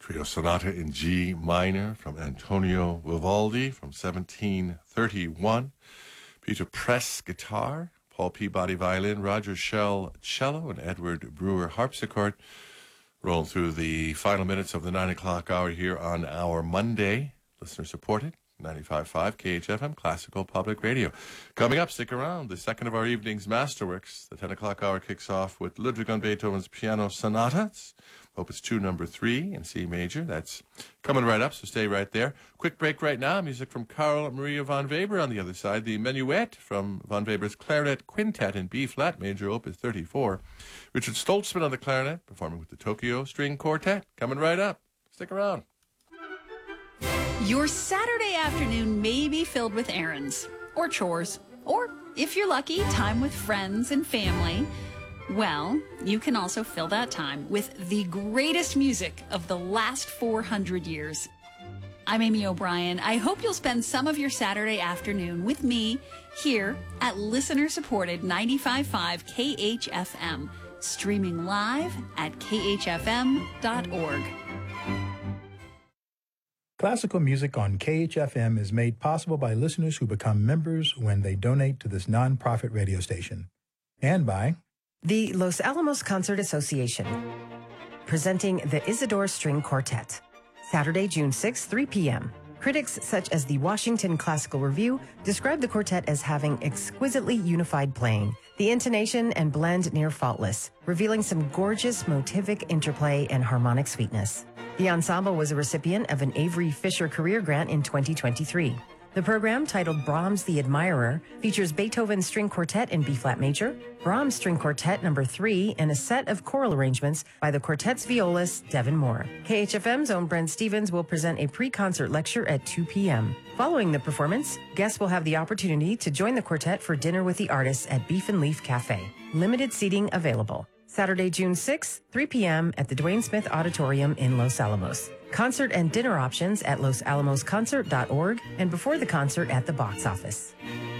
Trio Sonata in G minor from Antonio Vivaldi from 1731. Peter Press guitar, Paul Peabody violin, Roger Shell cello, and Edward Brewer harpsichord. Rolling through the final minutes of the 9 o'clock hour here on our Monday, listener-supported, 95.5 KHFM, Classical Public Radio. Coming up, stick around, the second of our evening's Masterworks. The 10 o'clock hour kicks off with Ludwig van Beethoven's Piano Sonata. It's Opus 2, number 3 in C major. That's coming right up, so stay right there. Quick break right now. Music from Carl Maria von Weber. On the other side, the Menuet from von Weber's Clarinet Quintet in B-flat major, Opus 34. Richard Stoltzman on the clarinet, performing with the Tokyo String Quartet. Coming right up. Stick around. Your Saturday afternoon may be filled with errands or chores, or, if you're lucky, time with friends and family. Well, you can also fill that time with the greatest music of the last 400 years. I'm Amy O'Brien. I hope you'll spend some of your Saturday afternoon with me here at listener-supported 95.5 KHFM, streaming live at khfm.org. Classical music on KHFM is made possible by listeners who become members when they donate to this nonprofit radio station. And by the Los Alamos Concert Association, presenting the Isidore String Quartet, Saturday, June 6, 3 p.m. Critics such as the Washington Classical Review describe the quartet as having exquisitely unified playing, the intonation and blend near faultless, revealing some gorgeous motivic interplay and harmonic sweetness. The ensemble was a recipient of an Avery Fisher Career Grant in 2023. The program, titled Brahms the Admirer, features Beethoven's String Quartet in B-flat major, Brahms String Quartet number 3, and a set of choral arrangements by the quartet's violist, Devin Moore. KHFM's own Brent Stevens will present a pre-concert lecture at 2 p.m. Following the performance, guests will have the opportunity to join the quartet for dinner with the artists at Beef and Leaf Cafe. Limited seating available. Saturday, June 6, 3 p.m. at the Dwayne Smith Auditorium in Los Alamos. Concert and dinner options at losalamosconcert.org and before the concert at the box office.